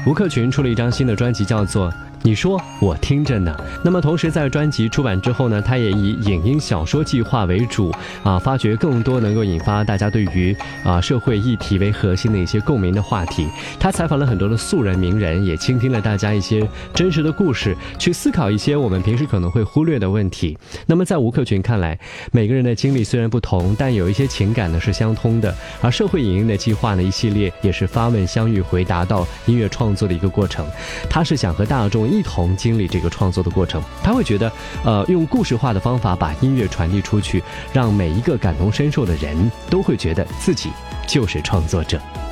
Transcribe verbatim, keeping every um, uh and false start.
吴克群出了一张新的专辑，叫做你说我听着呢。那么同时在专辑出版之后呢，他也以影音小说计划为主啊，发掘更多能够引发大家对于啊社会议题为核心的一些共鸣的话题。他采访了很多的素人名人，也倾听了大家一些真实的故事，去思考一些我们平时可能会忽略的问题。那么在吴克群看来，每个人的经历虽然不同，但有一些情感呢是相通的。而社会影音的计划呢，一系列也是发问相遇回答到音乐创作的一个过程。他是想和大众一同经历这个创作的过程，他会觉得呃，用故事化的方法把音乐传递出去，让每一个感同身受的人都会觉得自己就是创作者。